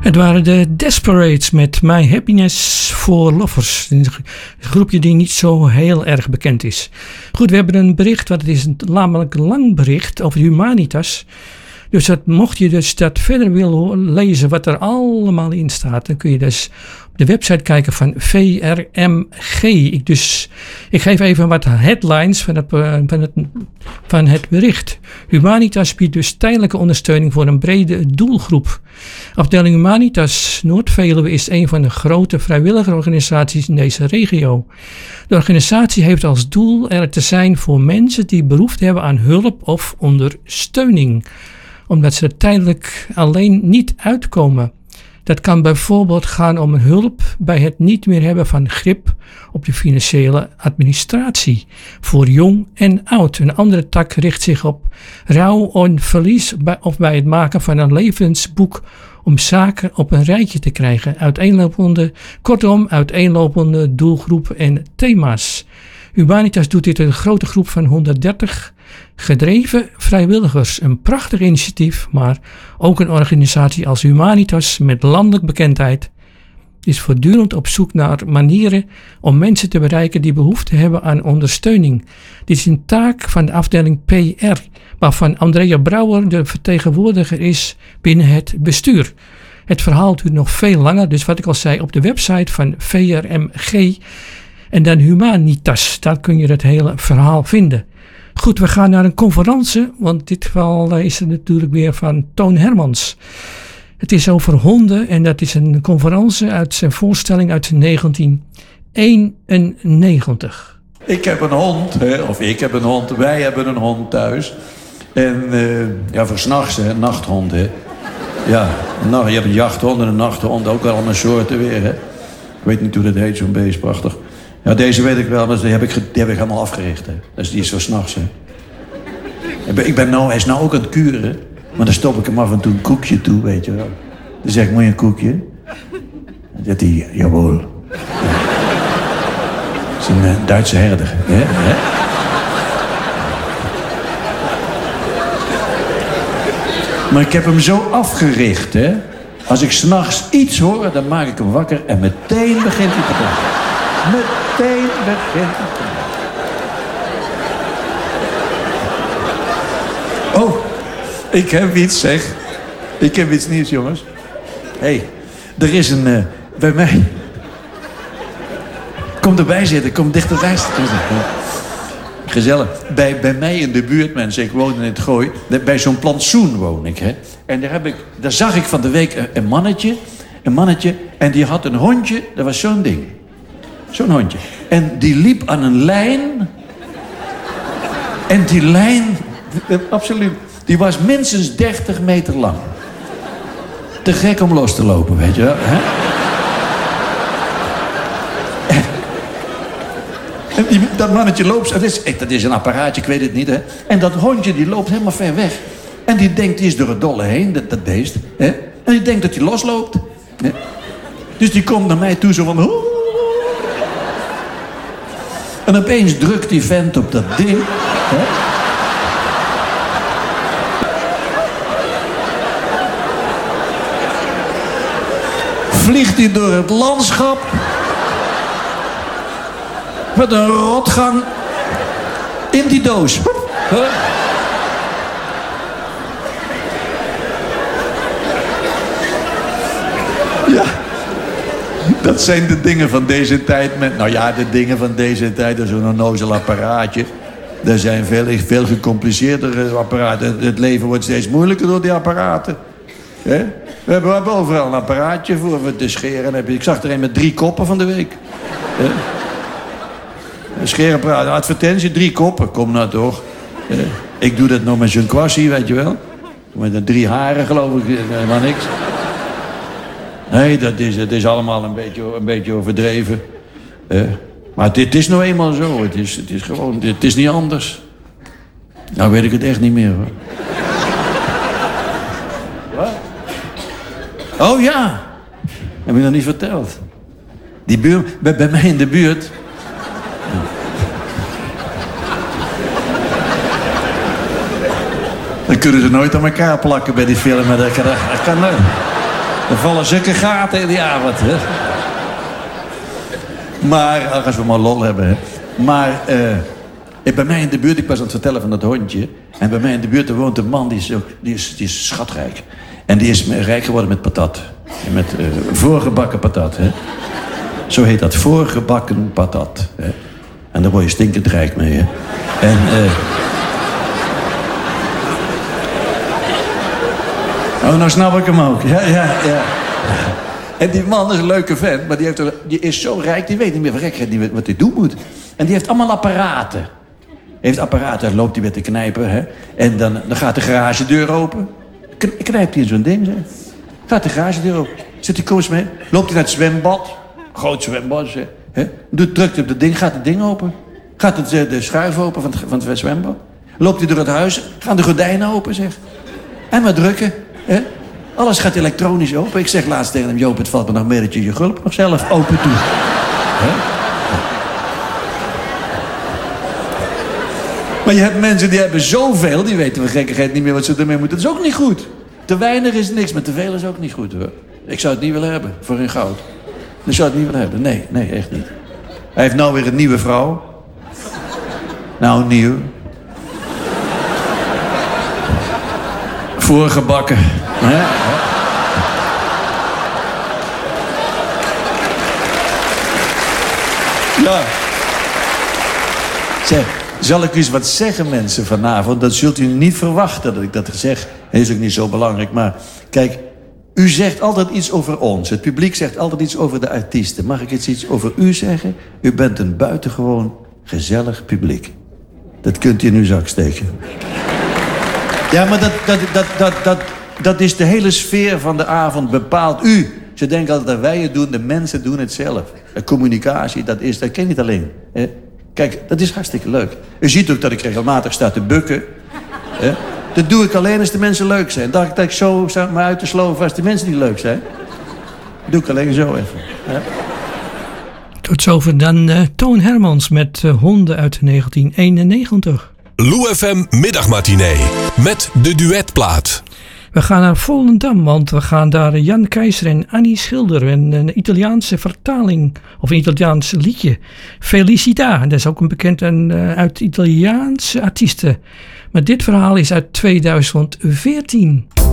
Het waren de Desperates met My Happiness for Lovers. Een groepje die niet zo heel erg bekend is. Goed, we hebben een bericht, want het is een namelijk lang bericht over Humanitas. Dus mocht je dus dat verder willen lezen wat er allemaal in staat, dan kun je dus op de website kijken van VRMG. Ik geef even wat headlines van het bericht. Humanitas biedt dus tijdelijke ondersteuning voor een brede doelgroep. Afdeling Humanitas Noord-Veluwe is een van de grote vrijwilligerorganisaties in deze regio. De organisatie heeft als doel er te zijn voor mensen die behoefte hebben aan hulp of ondersteuning, omdat ze er tijdelijk alleen niet uitkomen. Dat kan bijvoorbeeld gaan om hulp bij het niet meer hebben van grip op de financiële administratie voor jong en oud. Een andere tak richt zich op rouw en verlies of bij het maken van een levensboek om zaken op een rijtje te krijgen. Uiteenlopende doelgroepen en thema's. Humanitas doet dit in een grote groep van 130 gedreven vrijwilligers. Een prachtig initiatief, maar ook een organisatie als Humanitas met landelijk bekendheid is voortdurend op zoek naar manieren om mensen te bereiken die behoefte hebben aan ondersteuning. Dit is een taak van de afdeling PR, waarvan Andrea Brouwer de vertegenwoordiger is binnen het bestuur. Het verhaal duurt nog veel langer, dus wat ik al zei, op de website van VRMG en dan Humanitas, daar kun je het hele verhaal vinden. Goed, we gaan naar een conferentie, want dit geval is het natuurlijk weer van Toon Hermans. Het is over honden en dat is een conferentie uit zijn voorstelling uit 1991. Ik heb een hond, wij hebben een hond thuis. En voor 's nachts, een nachthond. Hè. Ja, je hebt een jachthond en een nachthond, ook al een soorten weer. Hè. Ik weet niet hoe dat heet, zo'n beest, prachtig. Ja, deze weet ik wel, maar die heb ik helemaal afgericht. Hè. Dus die is zo 's nachts. Hij is nou ook aan het kuren. Maar dan stop ik hem af en toe een koekje toe, weet je wel. Dan zeg ik, moet je een koekje? Dan zegt hij, jawel. Ja. Dat is een Duitse herder. Hè? Maar ik heb hem zo afgericht, hè. Als ik 's nachts iets hoor, dan maak ik hem wakker en meteen begint hij te praten. Meteen begint hij te praten. Oh, ik heb iets, zeg. Ik heb iets nieuws, jongens. Hé, er is een... bij mij... Kom erbij zitten, kom dichterbij zitten. Gezellig. Bij mij in de buurt, mensen, ik woon in het Gooi. Bij zo'n plantsoen woon ik, hè. En daar zag ik van de week een mannetje. En die had een hondje, dat was zo'n ding. Zo'n hondje. En die liep aan een lijn. En die lijn... Absoluut. Die was minstens 30 meter lang. Te gek om los te lopen, weet je wel. Hè? En dat mannetje loopt... Dat is een apparaatje, ik weet het niet, hè. En dat hondje die loopt helemaal ver weg. En die denkt, die is door het dolle heen, dat beest. Hè? En die denkt dat hij losloopt. Hè? Dus die komt naar mij toe zo van... En opeens drukt die vent op dat ding. Hè? Vliegt hij door het landschap. Met een rotgang. In die doos. Huh? Ja. Dat zijn de dingen van deze tijd. De dingen van deze tijd. Dat is zo'n onnozel apparaatje. Er zijn veel gecompliceerdere apparaten. Het leven wordt steeds moeilijker door die apparaten. He? We hebben overal een apparaatje voor we te scheren. Ik zag er een met 3 koppen van de week. Een scheerapparaat, een advertentie, 3 koppen. Kom nou toch. Ik doe dat nog met zo'n kwassie, weet je wel. Met 3 haren, geloof ik. Helemaal niks. Nee, dat is allemaal een beetje overdreven. Maar dit is nou eenmaal zo. Het is gewoon, het is niet anders. Nou weet ik het echt niet meer, hoor. Wat? Oh ja. Heb je nog niet verteld. Die bij mij in de buurt. Dan kunnen ze nooit aan elkaar plakken bij die film. Dat kan nooit. Er vallen zulke gaten in die avond, hè. Maar, als we maar lol hebben, hè. Maar, bij mij in de buurt, ik was aan het vertellen van dat hondje. En bij mij in de buurt woont een man, die is schatrijk. En die is rijk geworden met patat. En met voorgebakken patat, hè. Zo heet dat, voorgebakken patat. Hè. En daar word je stinkend rijk mee, hè. En, oh, nou snap ik hem ook. Ja. En die man is een leuke vent, maar die is zo rijk, die weet niet meer wat hij doen moet. En die heeft allemaal apparaten. Dan loopt hij weer te knijpen, hè. En dan gaat de garagedeur open. Knijpt hij in zo'n ding, hè. Gaat de garagedeur open. Zet hij, kom eens mee. Loopt hij naar het zwembad. Groot zwembad, hè. Drukt op het ding, gaat het ding open. Gaat de schuif open van het zwembad. Loopt hij door het huis, gaan de gordijnen open, zeg. En maar drukken, hè. Alles gaat elektronisch open. Ik zeg laatst tegen hem, Joop, het valt me nog mee dat je gulp nog zelf open doet. Hè? Maar je hebt mensen die hebben zoveel, die weten van gekkigheid niet meer wat ze ermee moeten. Dat is ook niet goed. Te weinig is niks, maar te veel is ook niet goed, hoor. Ik zou het niet willen hebben, voor hun goud. Ik zou het niet willen hebben, nee, echt niet. Hij heeft nou weer een nieuwe vrouw. Nou, nieuw. Voorgebakken. Hè? Ja. Zeg, zal ik u eens wat zeggen, mensen, vanavond? Dat zult u niet verwachten dat ik dat zeg. Dat is ook niet zo belangrijk, maar kijk, u zegt altijd iets over ons. Het publiek zegt altijd iets over de artiesten. Mag ik iets over u zeggen? U bent een buitengewoon gezellig publiek. Dat kunt u in uw zak steken. Ja, maar dat is de hele sfeer van de avond bepaalt u. Ze denken altijd dat wij het doen, de mensen doen het zelf. De communicatie, dat ken je niet alleen. Hè? Kijk, dat is hartstikke leuk. U ziet ook dat ik regelmatig sta te bukken. Hè? Dat doe ik alleen als de mensen leuk zijn. Dat ik zo sta me uit te sloven als de mensen niet leuk zijn. Dat doe ik alleen zo even. Hè? Tot zover dan Toon Hermans met Honden uit 1991. Lou FM Middagmatinee met de duetplaat. We gaan naar Volendam, want we gaan daar Jan Keizer en Annie Schilder en een Italiaanse vertaling of een Italiaans liedje. Felicita, dat is ook een bekend uit Italiaanse artiesten. Maar dit verhaal is uit 2014.